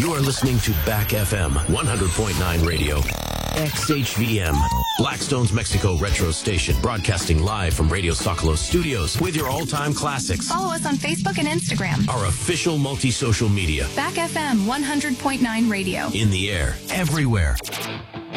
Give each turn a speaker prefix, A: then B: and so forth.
A: You are listening to Back FM 100.9 Radio. XHVM, Blackstone's Mexico Retro Station, broadcasting live from Radio Zocalo Studios with your all-time classics.
B: Follow us on Facebook and Instagram.
A: Our official multi-social media.
B: Back FM 100.9 Radio.
A: In the air, everywhere.